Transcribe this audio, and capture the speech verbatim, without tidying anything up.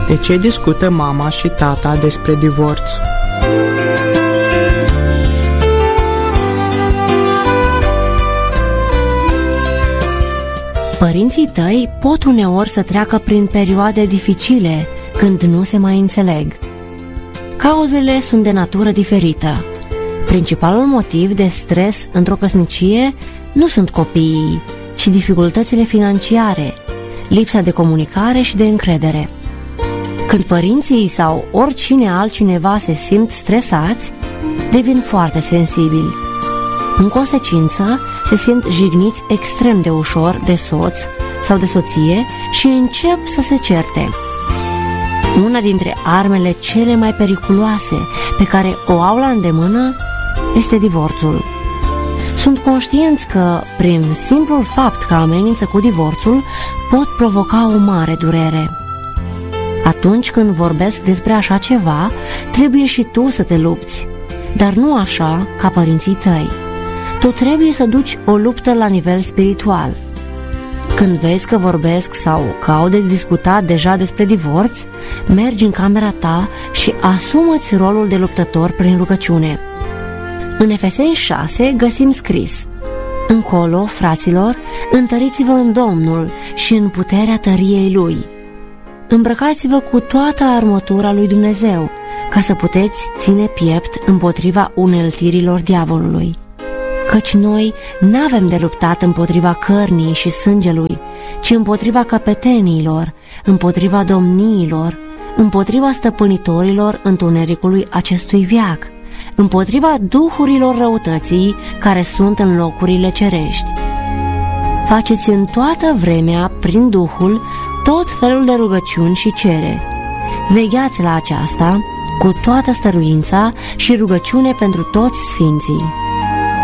De ce discută mama și tata despre divorț? Părinții tăi pot uneori să treacă prin perioade dificile când nu se mai înțeleg. Cauzele sunt de natură diferită. Principalul motiv de stres într-o căsnicie nu sunt copiii, ci dificultățile financiare, lipsa de comunicare și de încredere. Când părinții sau oricine altcineva se simt stresați, devin foarte sensibili. În consecință, se simt jigniți extrem de ușor de soț sau de soție și încep să se certe. Una dintre armele cele mai periculoase pe care o au la îndemână este divorțul. Sunt conștienți că, prin simplul fapt că amenință cu divorțul, pot provoca o mare durere. Atunci când vorbesc despre așa ceva, trebuie și tu să te lupți, dar nu așa ca părinții tăi. Tu trebuie să duci o luptă la nivel spiritual. Când vezi că vorbesc sau că au de discutat deja despre divorț, mergi în camera ta și asumă-ți rolul de luptător prin rugăciune. În Efeseni șase găsim scris: încolo, fraților, întăriți-vă în Domnul și în puterea tăriei Lui. Îmbrăcați-vă cu toată armătura lui Dumnezeu, ca să puteți ține piept împotriva uneltirilor diavolului. Căci noi n-avem de luptat împotriva cărnii și sângelui, ci împotriva căpeteniilor, împotriva domniilor, împotriva stăpânitorilor întunericului acestui veac, împotriva duhurilor răutății care sunt în locurile cerești. Faceți în toată vremea, prin Duhul, tot felul de rugăciuni și cereri. Vegheați la aceasta cu toată stăruința și rugăciune pentru toți sfinții.